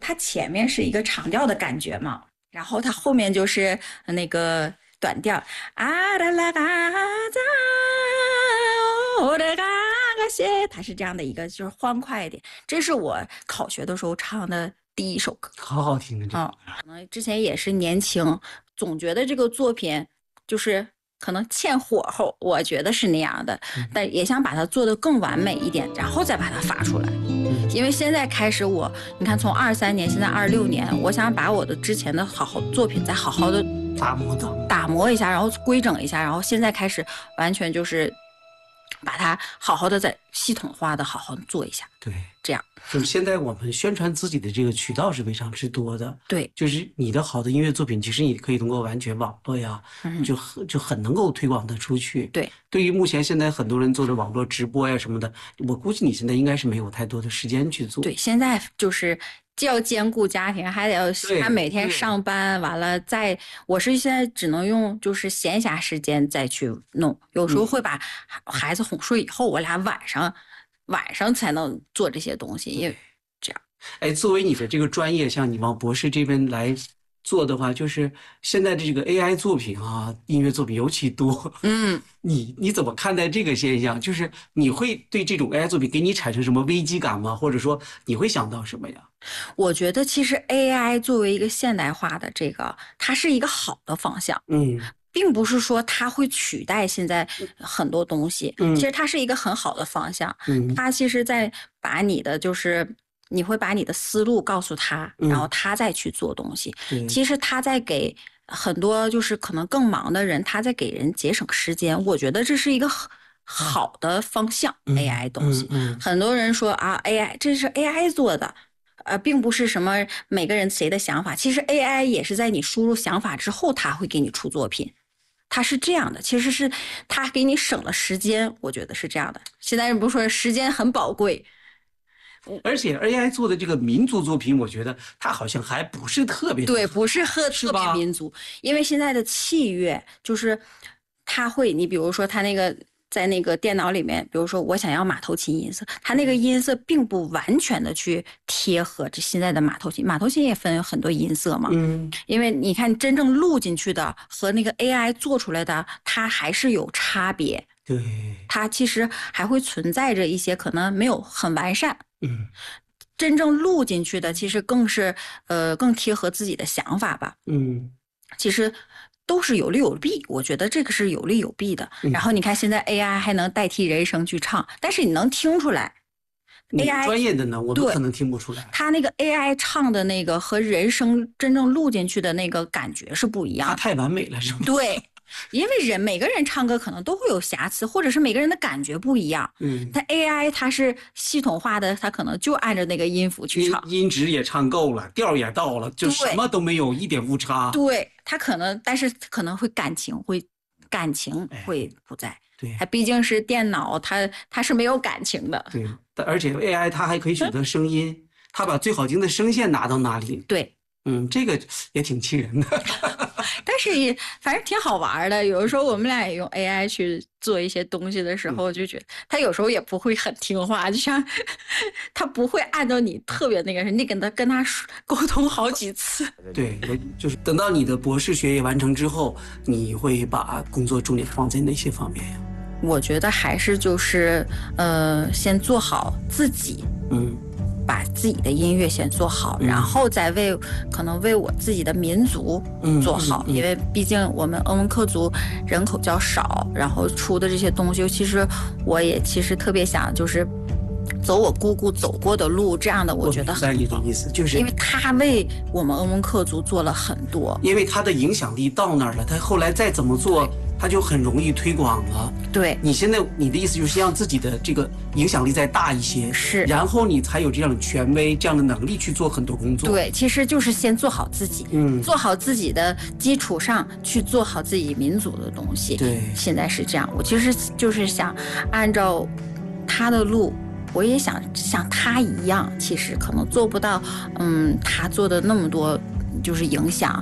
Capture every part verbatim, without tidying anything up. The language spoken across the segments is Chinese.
它前面是一个长调的感觉嘛，然后它后面就是那个短调啊啦啦嘎咋哦的嘎嘎些，它是这样的一个就是欢快一点。这是我考学的时候唱的第一首歌， 好好听的。 嗯，可能之前也是年轻，总觉得这个作品就是可能欠火候，我觉得是那样的，但也想把它做得更完美一点，然后再把它发出来。因为现在开始我，你看从二三年，现在二六年，我想把我的之前的好好作品再好好的打磨的打磨一下，然后规整一下，然后现在开始完全就是把它好好的再系统化的好好做一下。 对， 这样就是现在我们宣传自己的这个渠道是非常之多的。 对， 就是你的好的音乐作品，其实你可以通过完全网络呀， 嗯、 就很就很能够推广的出去。 对， 对于目前现在很多人做的网络直播呀什么的，我估计你现在应该是没有太多的时间去做。 对，现在就是既要兼顾家庭，还得要他每天上班，完了再，我是现在只能用就是闲暇时间再去弄，有时候会把孩子哄睡以后，我俩晚上晚上才能做这些东西，因为这样。 哎，作为你的这个专业，像你往博士这边来做的话，就是现在的这个 A I 作品啊，音乐作品尤其多。 嗯， 你你怎么看待这个现象？就是你会对这种 A I 作品给你产生什么危机感吗？或者说你会想到什么呀？ 我觉得其实 A I 作为一个现代化的这个，它是一个好的方向。 嗯。 并不是说它会取代现在很多东西， 嗯、 其实它是一个很好的方向。 嗯、 它其实在把你的就是你会把你的思路告诉他， 嗯、 然后他再去做东西。 嗯、 其实他在给很多就是可能更忙的人，他在给人节省时间。我觉得这是一个好的方向。 嗯、 A I 东西， 嗯嗯、 很多人说啊 ，A I 这是 A I 做的。呃，并不是什么每个人谁的想法，其实 A I 也是在你输入想法之后，它会给你出作品。它是这样的，其实是它给你省了时间，我觉得是这样的。现在人不是说时间很宝贵， 而且 A I 做的这个民族作品，我觉得它好像还不是特别对，不是特特别民族，因为现在的器乐就是它会，你比如说它那个。在那个电脑里面，比如说我想要马头琴音色，它那个音色并不完全的去贴合这现在的马头琴，马头琴也分很多音色嘛。 嗯， 因为你看真正录进去的和那个 A I 做出来的，它还是有差别。 对， 它其实还会存在着一些可能没有很完善。 嗯， 真正录进去的，其实更是呃更贴合自己的想法吧。 嗯， 其实。都是有利有弊，我觉得这个是有利有弊的。 嗯、 然后你看，现在 A I 还能代替人声去唱，但是你能听出来 ，A I 专业的呢，我们可能听不出来。 他那个 A I 唱的那个和人声真正录进去的那个感觉是不一样的。 它太完美了，是吗？ 对，因为人每个人唱歌可能都会有瑕疵，或者是每个人的感觉不一样。 嗯， 它 A I 它是系统化的，它可能就按照那个音符去唱， 音, 音质也唱够了，调也到了，就什么都没有，一点误差。 对，它可能，但是可能会感情会感情会不在。 哎、对， 它毕竟是电脑，它它是没有感情的。 对，而且 A I 它还可以选择声音，嗯、它把最好听的声线拿到哪里？ 对， 嗯，这个也挺气人的。 但是也反正挺好玩的。有的时候我们俩也用 A I 去做一些东西的时候，就觉得他有时候也不会很听话，就像他不会按照你特别那个事，你跟他跟他沟通好几次。 对，就是等到你的博士学业完成之后，你会把工作重点放在哪些方面呀？ 我觉得还是就是呃，先做好自己， 嗯。 把自己的音乐先做好， 嗯、 然后再为可能为我自己的民族做好， 嗯嗯嗯、 因为毕竟我们鄂温克族人口较少，然后出的这些东西，其实我也其实特别想就是走我姑姑走过的路，这样的我觉得很你的意思就是， 因为他为我们鄂温克族做了很多， 因为他的影响力到那儿了，他后来再怎么做。他就很容易推广了。 对， 你现在你的意思就是让自己的这个影响力再大一些， 是， 然后你才有这样的权威、这样的能力去做很多工作。 对，其实就是先做好自己， 嗯， 做好自己的基础上去做好自己民族的东西。 对， 现在是这样。我其实就是想按照他的路，我也想像他一样，其实可能做不到，嗯，他做的那么多，就是影响。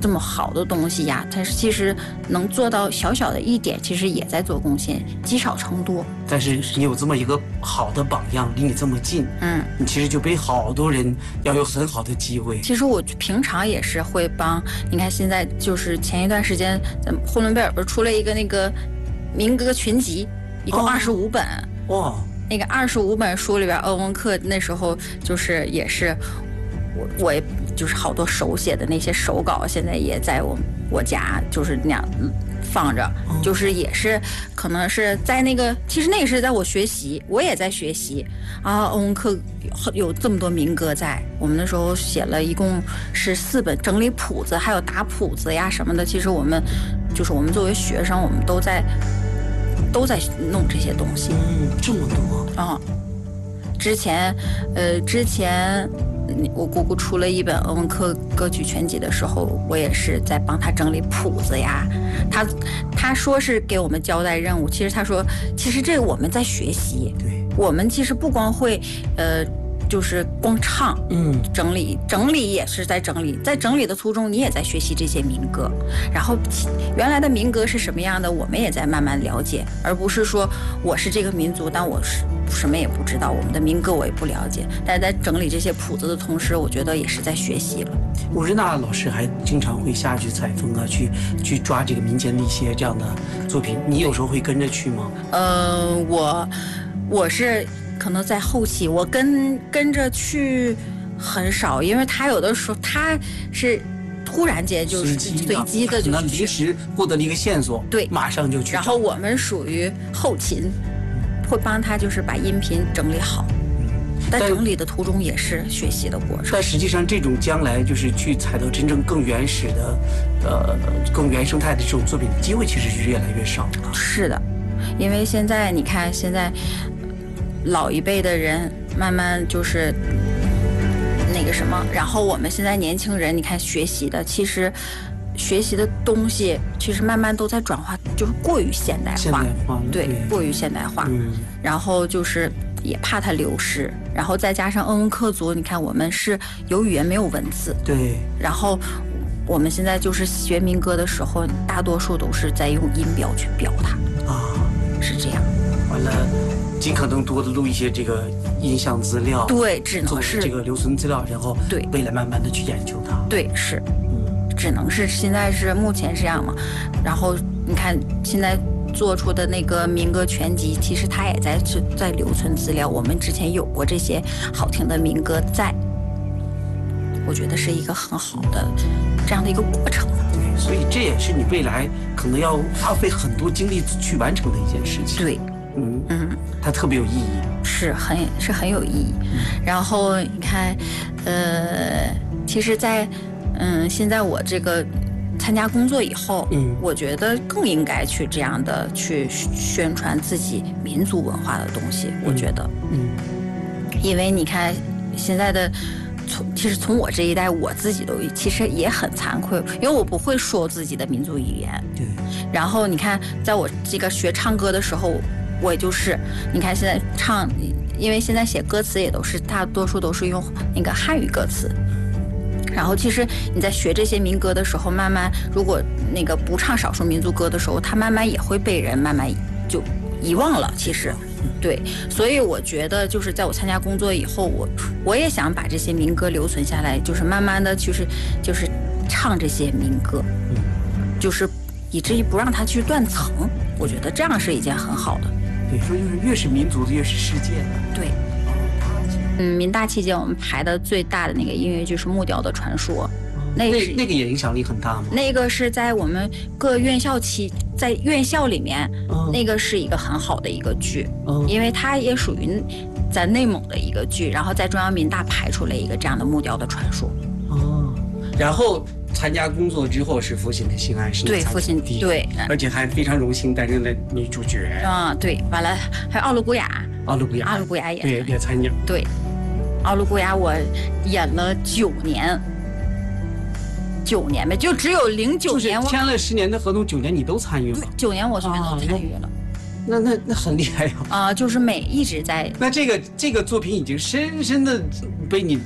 这么好的东西呀，它其实能做到小小的一点，其实也在做贡献，积少成多。 但是你有这么一个好的榜样，离你这么近， 嗯， 你其实就比好多人要有很好的机会。 其实我平常也是会帮，你看现在就是前一段时间，咱们呼伦贝尔不是出了一个那个民歌群集，一共二十五本。 哇、哦！ 那个二十五本书里边，鄂温克那时候就是也是我我也就是好多手写的那些手稿，现在也在我我家就是那样放着，就是也是可能是在那个，其实那个是在我学习，我也在学习啊。鄂温克有这么多民歌在，我们那时候写了一共是四本，整理谱子，还有打谱子呀什么的。其实我们就是我们作为学生，我们都在。都在弄这些东西， 嗯，这么多啊、嗯！之前，呃，之前我姑姑出了一本鄂温克歌曲全集的时候，我也是在帮她整理谱子呀。她她说是给我们交代任务，其实她说，其实这个我们在学习， 对， 我们其实不光会，呃。就是光唱， 嗯， 整理整理也是在整理，在整理的途中，你也在学习这些民歌，然后原来的民歌是什么样的，我们也在慢慢了解，而不是说我是这个民族，但我是什么也不知道，我们的民歌我也不了解，但是在整理这些谱子的同时，我觉得也是在学习了。 吴日娜老师还经常会下去采风啊，去去抓这个民间的一些这样的作品，你有时候会跟着去吗？ 呃，我我是。可能在后期，我跟跟着去很少，因为他有的时候他是突然间就是随机的，就可能临时获得了一个线索， 对， 马上就去。 然后我们属于后勤，会帮他就是把音频整理好，但整理的途中也是学习的过程。 但实际上，这种将来就是去采到真正更原始的、呃更原生态的这种作品的机会，其实是越来越少了。 是的，因为现在你看现在。老一辈的人慢慢就是那个什么，然后我们现在年轻人，你看学习的，其实学习的东西其实慢慢都在转化，就是过于现代化， 现代化对，对过于现代化、嗯，然后就是也怕它流失，然后再加上鄂温克族，你看我们是有语言没有文字， 对， 然后我们现在就是学民歌的时候，大多数都是在用音标去表它啊， 是这样， 完了。尽可能多的录一些这个音像资料， 对，只能是这个留存资料，然后对未来慢慢的去研究它。 对，是，嗯，只能是现在是目前是这样嘛。然后你看现在做出的那个民歌全集，其实它也在在留存资料。我们之前有过这些好听的民歌在，我觉得是一个很好的这样的一个过程。 对，所以这也是你未来可能要花费很多精力去完成的一件事情。 对。 嗯嗯，它特别有意义， 是很是很有意义。嗯、然后你看，呃，其实在，在嗯，现在我这个参加工作以后，嗯，我觉得更应该去这样的去宣传自己民族文化的东西。嗯、我觉得，嗯，因为你看现在的。从其实从我这一代，我自己都其实也很惭愧，因为我不会说自己的民族语言。 对。 然后你看，在我这个学唱歌的时候，我也就是，你看现在唱，因为现在写歌词也都是大多数都是用那个汉语歌词。然后其实你在学这些民歌的时候，慢慢如果那个不唱少数民族歌的时候，它慢慢也会被人慢慢就遗忘了。其实。对，所以我觉得就是在我参加工作以后，我我也想把这些民歌留存下来，就是慢慢的就是就是唱这些民歌，嗯，就是以至于不让它去断层。我觉得这样是一件很好的。 对，说就是越是民族的越是世界的。 对，嗯，民大期间我们排的最大的那个音乐剧是《木雕的传说》。 那那那个也影响力很大吗？ 那个是在我们各院校期，在院校里面，嗯、那个是一个很好的一个剧，嗯、因为它也属于在内蒙的一个剧，然后在中央民大排出了一个这样的木雕的传说。 哦，然后参加工作之后是父亲的心爱是对父亲对， 而且还非常荣幸担任了女主角。 啊、嗯，对，完了还有奥鲁古雅， 奥鲁古雅， 奥鲁古雅也对也参加。 对，奥鲁古雅我演了九年。九年呗，就只有零九年我签了十年的合同，九年你都参与了。 九年我全都参与了。 那那那很厉害呀！ 啊、呃，就是每一直在。 那这个这个作品已经深深的被你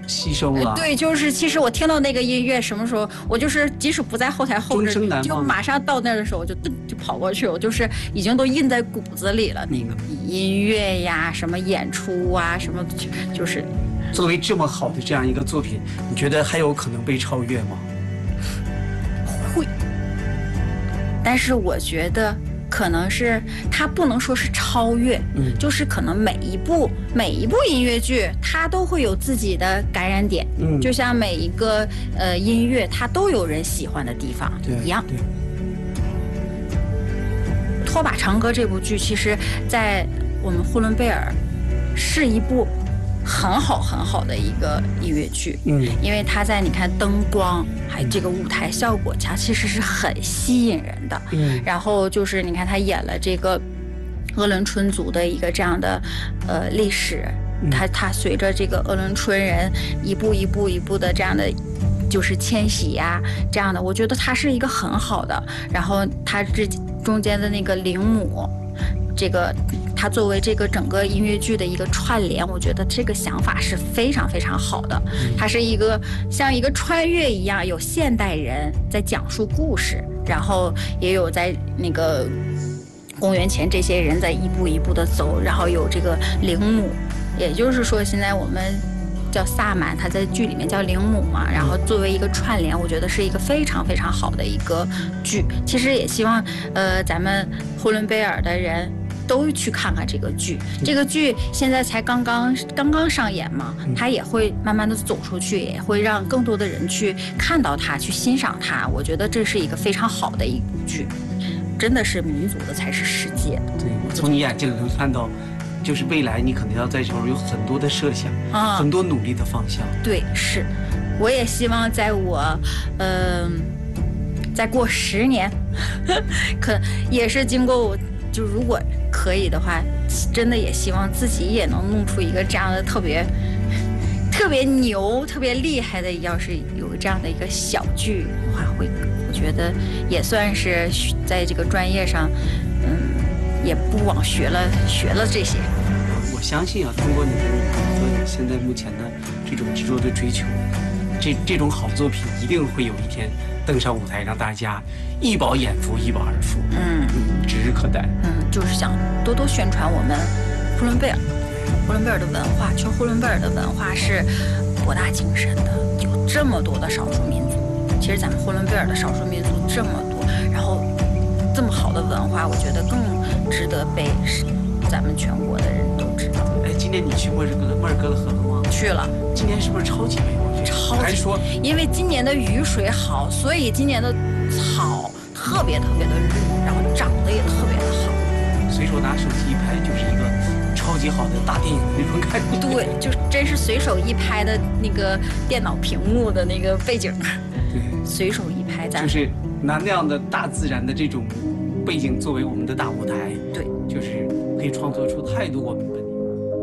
吸收了。 对，就是其实我听到那个音乐什么时候，我就是即使不在后台后置，就马上到那的时候，我就噔就跑过去，我就是已经都印在骨子里了。那个音乐呀，什么演出啊，什么就是。 作为这么好的这样一个作品，你觉得还有可能被超越吗？ 会，但是我觉得可能是它不能说是超越，嗯，就是可能每一部每一部音乐剧它都会有自己的感染点，嗯，就像每一个呃音乐它都有人喜欢的地方一样。对。《拖把长歌》这部剧，其实在我们呼伦贝尔是一部很好很好的一个音乐剧，嗯，因为它在你看灯光还有这个舞台效果，它其实是很吸引人的，嗯，然后就是你看他演了这个鄂伦春族的一个这样的呃历史，他他随着这个鄂伦春人一步一步一步的这样的就是迁徙呀、啊、这样的，我觉得它是一个很好的，然后它这中间的那个灵母。这个它作为这个整个音乐剧的一个串联，我觉得这个想法是非常非常好的。它是一个像一个穿越一样，有现代人在讲述故事，然后也有在那个公元前这些人在一步一步的走，然后有这个灵母，也就是说现在我们叫萨满，他在剧里面叫灵母嘛，然后作为一个串联，我觉得是一个非常非常好的一个剧。其实也希望呃咱们呼伦贝尔的人都去看看这个剧，这个剧现在才刚刚刚刚上演嘛，它也会慢慢的走出去，也会让更多的人去看到它，去欣赏它。我觉得这是一个非常好的一部剧，真的是民族的才是世界的。 对，我从你眼睛里能看到，就是未来你可能要在这块有很多的设想，啊，很多努力的方向。 对，是，我也希望在我，嗯、呃，再过十年，可也是经过我。就如果可以的话，真的也希望自己也能弄出一个这样的特别特别牛、特别厉害的，要是有这样的一个小剧的话，会我觉得也算是在这个专业上，嗯，也不枉学了学了这些。 我相信啊，通过你的和你现在目前的这种执着的追求，这这种好作品一定会有一天登上舞台，让大家一饱眼福，一饱耳福。嗯嗯，指日可待。 嗯，就是想多多宣传我们呼伦贝尔，呼伦贝尔的文化。其实呼伦贝尔的文化是博大精深的，有这么多的少数民族。其实咱们呼伦贝尔的少数民族这么多，然后这么好的文化，我觉得更值得被咱们全国的人都知道。 哎，今年你去过这个莫尔格勒河了吗？ 去了。 今年是不是超级美？ 超级，说因为今年的雨水好，所以今年的草特别特别的绿，然后长得也特别的好。 随手拿手机一拍，就是一个超级好的大电影的那种感觉。 对，就真是随手一拍的那个电脑屏幕的那个背景。对，随手一拍，咱就是拿那样的大自然的这种背景作为我们的大舞台。 对， 就是可以创作出太多我们本